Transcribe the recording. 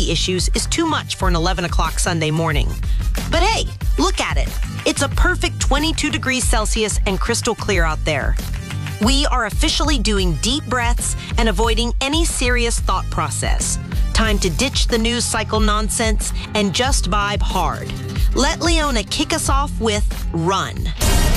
anxiety issues is too much for an 11 o'clock Sunday morning. But hey, look at it. It's a perfect 22 degrees Celsius and crystal clear out there. We are officially doing deep breaths and avoiding any serious thought process. Time to ditch the news cycle nonsense and just vibe hard. Let Leona kick us off with Run.